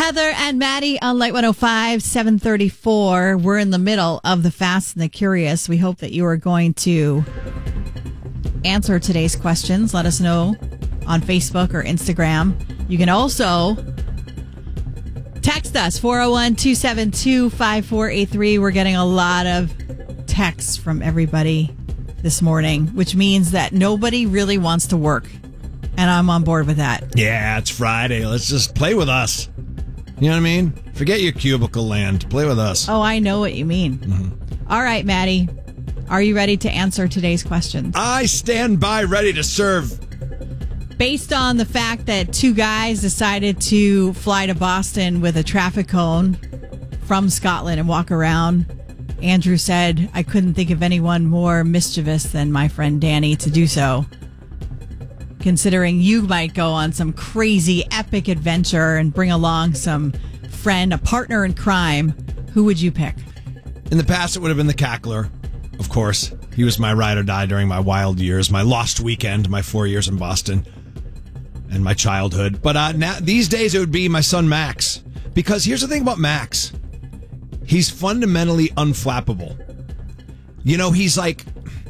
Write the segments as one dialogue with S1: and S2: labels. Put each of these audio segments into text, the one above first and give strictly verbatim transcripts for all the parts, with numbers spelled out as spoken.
S1: Heather and Maddie on Light one oh five, seven thirty-four. We're in the middle of the Fast and the Curious. We hope that you are going to answer today's questions. Let us know on Facebook or Instagram. You can also text us, four oh one, two seven two, five four eight three. We're getting a lot of texts from everybody this morning, which means that nobody really wants to work. And I'm on board with that.
S2: Yeah, it's Friday. Let's just play with us. You know what I mean? Forget your cubicle land. Play with us.
S1: Oh, I know what you mean. Mm-hmm. All right, Maddie. Are you ready to answer today's questions?
S2: I stand by ready to serve.
S1: Based on the fact that two guys decided to fly to Boston with a traffic cone from Scotland and walk around, Andrew said, I couldn't think of anyone more mischievous than my friend Danny to do so. Considering you might go on some crazy epic adventure and bring along some friend, a partner in crime, who would you pick?
S2: In the past, it would have been the Cackler, of course. He was my ride or die during my wild years, my lost weekend, my four years in Boston, and my childhood. But uh, now, these days, it would be my son Max. Because here's the thing about Max. He's fundamentally unflappable. You know, he's like,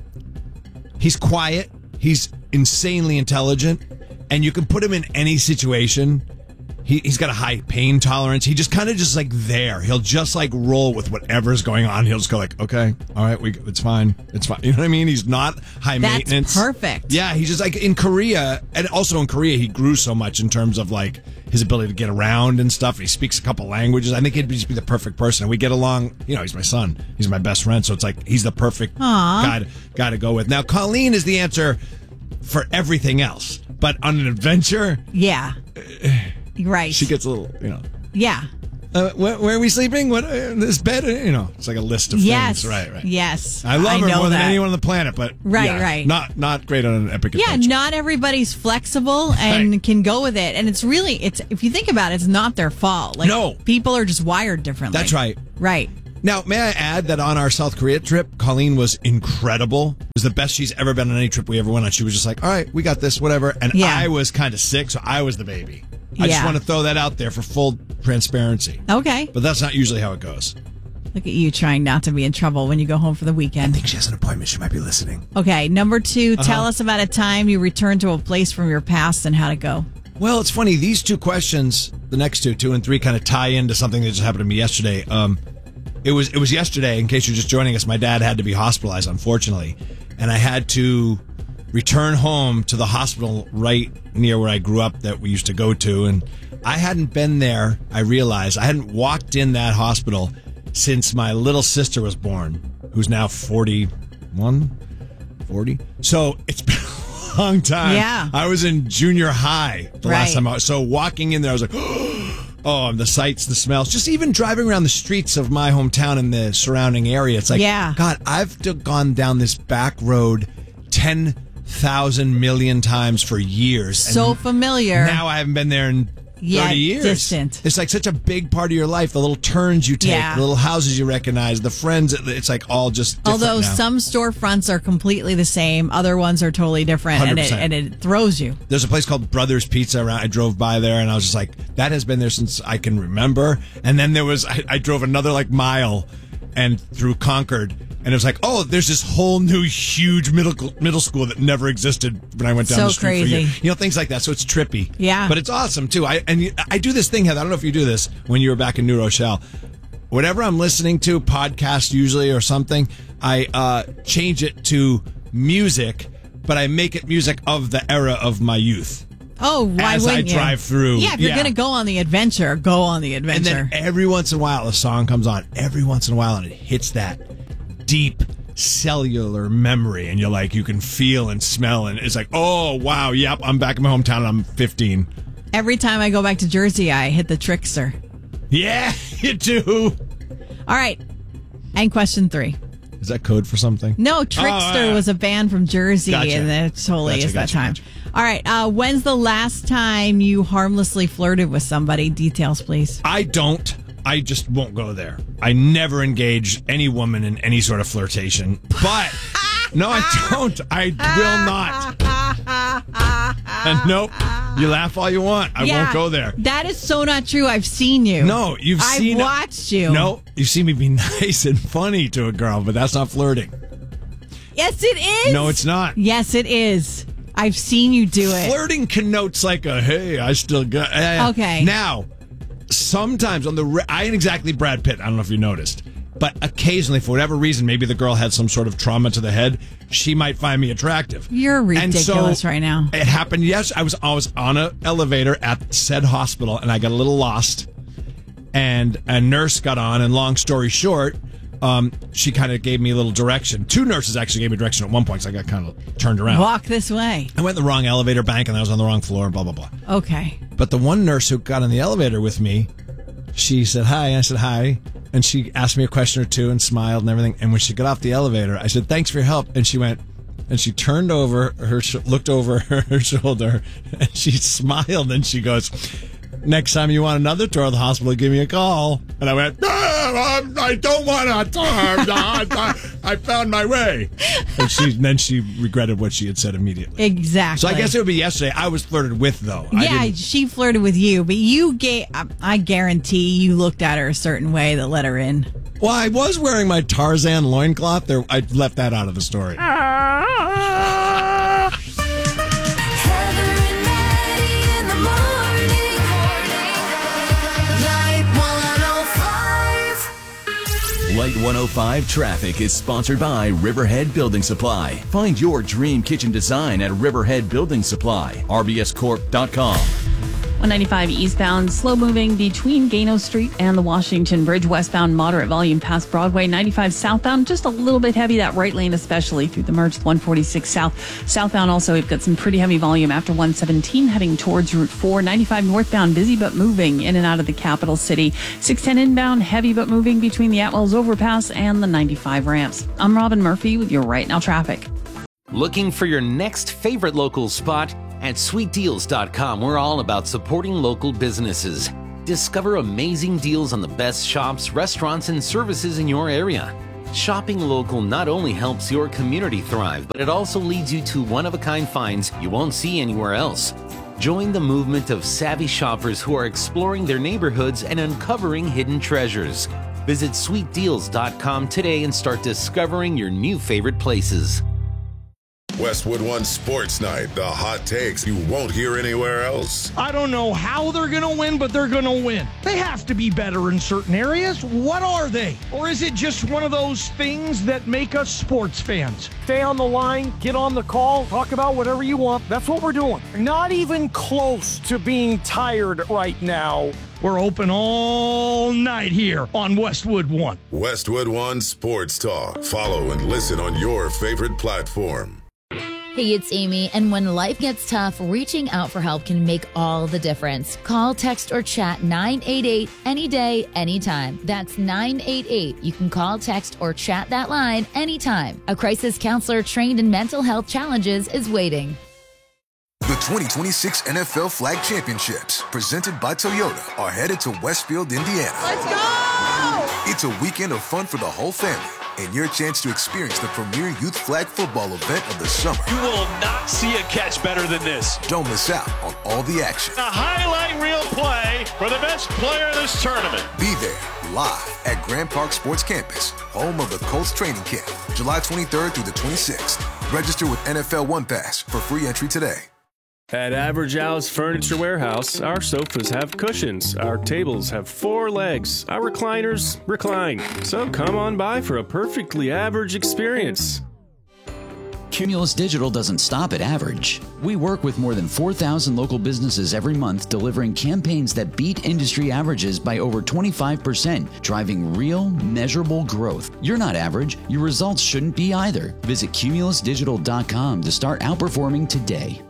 S2: he's quiet. He's insanely intelligent, and you can put him in any situation. He, he's got a high pain tolerance. He just kind of just like there. He'll just like roll with whatever's going on. He'll just go like, okay, all right, we, it's fine. It's fine. You know what I mean? He's not high
S1: That's
S2: maintenance.
S1: Perfect.
S2: Yeah, he's just like in Korea, and also in Korea, he grew so much in terms of like his ability to get around and stuff. He speaks a couple languages. I think he'd just be the perfect person. We get along. You know, he's my son. He's my best friend. So it's like he's the perfect
S1: Aww.
S2: guy to, guy to go with. Now, Colleen is the answer for everything else, but on an adventure,
S1: yeah, right.
S2: She gets a little, you know.
S1: Yeah.
S2: Uh, where, where are we sleeping? What uh, this bed? You know, it's like a list of
S1: yes.
S2: things. Right, right.
S1: Yes,
S2: I love
S1: I
S2: her
S1: know
S2: more than
S1: that.
S2: anyone on the planet, but
S1: right,
S2: yeah,
S1: right.
S2: Not not great on an epic
S1: Yeah,
S2: adventure.
S1: not everybody's flexible and
S2: right.
S1: can go with it, and it's really it's if you think about it, it's not their fault. Like,
S2: no,
S1: people are just wired differently.
S2: That's right.
S1: Right.
S2: Now, may I add that on our South Korea trip, Colleen was incredible. It was the best she's ever been on any trip we ever went on. She was just like, all right, we got this, whatever. And
S1: yeah.
S2: I was kind of sick, so I was the baby. I
S1: yeah.
S2: just want to throw that out there for full transparency.
S1: Okay.
S2: But that's not usually how it goes.
S1: Look at you trying not to be in trouble when you go home for the weekend.
S2: I think she has an appointment. She might be listening.
S1: Okay, number two,
S2: uh-huh.
S1: tell us about a time you returned to a place from your past and how to go.
S2: Well, it's funny. These two questions, the next two, two and three, kind of tie into something that just happened to me yesterday. Um, It was it was yesterday, in case you're just joining us, my dad had to be hospitalized, unfortunately. And I had to return home to the hospital right near where I grew up that we used to go to. And I hadn't been there, I realized. I hadn't walked in that hospital since my little sister was born, who's now forty-one, forty. So it's been a long time.
S1: Yeah.
S2: I was in junior high the
S1: right.
S2: last time I was. So walking in there, I was like, oh, the sights, the smells, just even driving around the streets of my hometown and the surrounding area. It's like,
S1: yeah.
S2: God, I've gone down this back road ten thousand million times for years.
S1: So
S2: and
S1: familiar.
S2: Now I haven't been there in
S1: yeah,
S2: thirty years.
S1: Distant.
S2: It's like such a big part of your life. The little turns you take,
S1: yeah.
S2: the little houses you recognize, the friends. It's like all just different
S1: Although
S2: now.
S1: some storefronts are completely the same, other ones are totally different, and it, and it throws you.
S2: There's a place called Brothers Pizza around. I drove by there, and I was just like, that has been there since I can remember. And then there was, I, I drove another like mile and through Concord, and it was like, oh, there's this whole new huge middle middle school that never existed when I went down
S1: so
S2: the street
S1: crazy.
S2: for you. You know, things like that. So it's trippy.
S1: Yeah.
S2: But it's awesome, too. I And I do this thing, Heather. I don't know if you do this when you were back in New Rochelle. Whatever I'm listening to, podcast usually or something, I uh, change it to music, but I make it music of the era of my youth.
S1: Oh, why
S2: As
S1: wouldn't
S2: I
S1: you?
S2: drive through.
S1: Yeah, if you're
S2: yeah.
S1: going to go on the adventure, go on the adventure.
S2: And then every once in a while, a song comes on. Every once in a while, and it hits that deep cellular memory, and you're like, you can feel and smell, and it's like, oh, wow, yep, I'm back in my hometown, and I'm fifteen.
S1: Every time I go back to Jersey, I hit the Trickster.
S2: Yeah, you do.
S1: All right. And question three.
S2: Is that code for something?
S1: No, Trickster
S2: oh, uh,
S1: was a band from Jersey,
S2: gotcha.
S1: and it totally
S2: Gotcha,
S1: is that
S2: gotcha,
S1: time.
S2: gotcha.
S1: All right. Uh, when's the last time you harmlessly flirted with somebody? Details, please.
S2: I don't. I just won't go there. I never engage any woman in any sort of flirtation. But, no, I don't. I will not. And nope. You laugh all you want. I
S1: Yeah,
S2: won't go there.
S1: That is so not true. I've seen you.
S2: No, you've
S1: I've
S2: seen...
S1: I've watched you.
S2: No, you've seen me be nice and funny to a girl, but that's not flirting.
S1: Yes, it is.
S2: No, it's not.
S1: Yes, it is. I've seen you do it.
S2: Flirting connotes like a, hey, I still got... Uh,
S1: Okay.
S2: Now, sometimes on the... Re- I ain't exactly Brad Pitt. I don't know if you noticed. But occasionally, for whatever reason, maybe the girl had some sort of trauma to the head, she might find me attractive.
S1: You're ridiculous
S2: and so
S1: right now.
S2: It happened, yes. I was, I was on an elevator at said hospital, and I got a little lost. And a nurse got on, and long story short... Um, she kind of gave me a little direction. Two nurses actually gave me direction at one point, so I got kind of turned around.
S1: Walk this way.
S2: I went in the wrong elevator bank, and I was on the wrong floor, blah, blah, blah.
S1: Okay.
S2: But the one nurse who got in the elevator with me, she said hi, and I said hi, and she asked me a question or two and smiled and everything. And when she got off the elevator, I said, thanks for your help. And she went, and she turned over, her sh- looked over her shoulder, and she smiled, and she goes... Next time you want another tour of the hospital, give me a call. And I went, ah, I don't want a tour. I found my way. And she, then she regretted what she had said immediately.
S1: Exactly.
S2: So I guess it would be yesterday. I was flirted with, though. I
S1: Yeah,
S2: didn't-
S1: she flirted with you, but you gave, I guarantee you looked at her a certain way that let her in.
S2: Well, I was wearing my Tarzan loincloth. There, I left that out of the story.
S3: Light one oh five Traffic is sponsored by Riverhead Building Supply. Find your dream kitchen design at Riverhead Building Supply. R B S corp dot com.
S4: one ninety-five eastbound, slow moving between Gano Street and the Washington Bridge. Westbound, moderate volume past Broadway. ninety-five southbound, just a little bit heavy, that right lane especially through the merge one forty-six south. Southbound also, we've got some pretty heavy volume after one seventeen heading towards Route four. ninety-five northbound, busy but moving in and out of the capital city. six ten inbound, heavy but moving between the Atwells overpass and the ninety-five ramps. I'm Robin Murphy with your Right Now traffic.
S5: Looking for your next favorite local spot? At sweet deals dot com, we're all about supporting local businesses. Discover amazing deals on the best shops, restaurants, and services in your area. Shopping local not only helps your community thrive, but it also leads you to one-of-a-kind finds you won't see anywhere else. Join the movement of savvy shoppers who are exploring their neighborhoods and uncovering hidden treasures. Visit sweet deals dot com today and start discovering your new favorite places.
S6: Westwood One Sports Night, the hot takes you won't hear anywhere else.
S7: I don't know how they're going to win, but they're going to win. They have to be better in certain areas. What are they? Or is it just one of those things that make us sports fans? Stay on the line, get on the call, talk about whatever you want. That's what we're doing. Not even close to being tired right now. We're open all night here on Westwood One.
S6: Westwood One Sports Talk. Follow and listen on your favorite platform.
S8: Hey, it's Amy, and when life gets tough, reaching out for help can make all the difference. Call, text, or chat nine eight eight any day, anytime. That's nine eight eight. You can call, text, or chat that line anytime. A crisis counselor trained in mental health challenges is waiting.
S9: The twenty twenty-six N F L Flag Championships, presented by Toyota, are headed to Westfield, Indiana.
S10: Let's go!
S9: It's a weekend of fun for the whole family, and your chance to experience the premier youth flag football event of the summer.
S11: You will not see a catch better than this.
S9: Don't miss out on all the action.
S11: A highlight reel play for the best player in this tournament.
S9: Be there live at Grand Park Sports Campus, home of the Colts training camp, July twenty-third through the twenty-sixth. Register with N F L One Pass for free entry today.
S12: At Average Al's Furniture Warehouse, our sofas have cushions, our tables have four legs, our recliners recline. So come on by for a perfectly average experience.
S13: Cumulus Digital doesn't stop at average. We work with more than four thousand local businesses every month, delivering campaigns that beat industry averages by over twenty-five percent, driving real, measurable growth. You're not average. Your results shouldn't be either. Visit cumulus digital dot com to start outperforming today.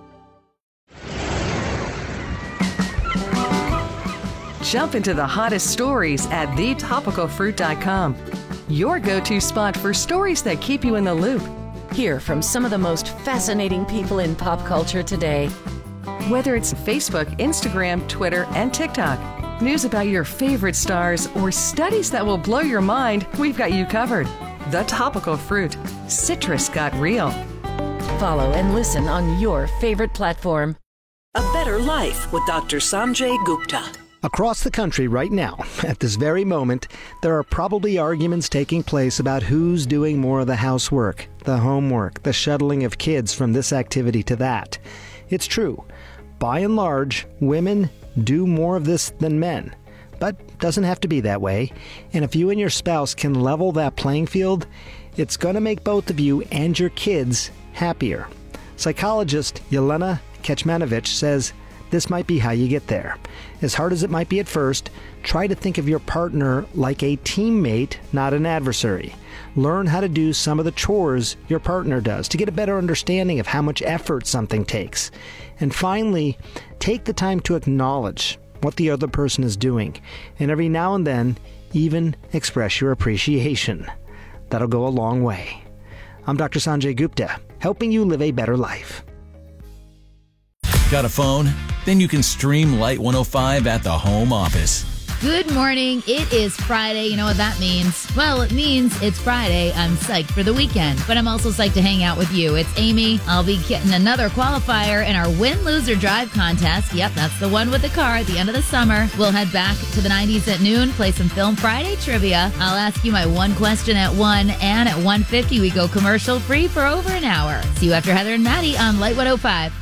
S14: Jump into the hottest stories at the topical fruit dot com. Your go-to spot for stories that keep you in the loop.
S15: Hear from some of the most fascinating people in pop culture today.
S14: Whether it's Facebook, Instagram, Twitter, and TikTok, news about your favorite stars, or studies that will blow your mind, we've got you covered. The Topical Fruit. Citrus got real.
S15: Follow and listen on your favorite platform.
S16: A better
S10: better life with Doctor Sanjay Gupta.
S16: Across the country right now, at this very moment, there are probably arguments taking place about who's doing more of the housework, the homework, the shuttling of kids from this activity to that. It's true. By and large, women do more of this than men. But doesn't have to be that way. And if you and your spouse can level that playing field, it's going to make both of you and your kids happier. Psychologist Yelena Kecmanovic says this might be how you get there. As hard as it might be at first, try to think of your partner like a teammate, not an adversary. Learn how to do some of the chores your partner does to get a better understanding of how much effort something takes. And finally, take the time to acknowledge what the other person is doing, and every now and then, even express your appreciation. That'll go a long way. I'm Doctor Sanjay Gupta, helping you live a better life.
S3: Got a phone? Then you can stream Light one oh five at the home office.
S8: Good morning. It is Friday. You know what that means? Well, it means it's Friday. I'm psyched for the weekend, but I'm also psyched to hang out with you. It's Amy. I'll be getting another qualifier in our Win, Lose, or Drive contest. Yep, that's the one with the car at the end of the summer. We'll head back to the nineties at noon, play some Film Friday trivia. I'll ask you my one question at one, and at one fifty we go commercial free for over an hour. See you after Heather and Maddie on Light one oh five.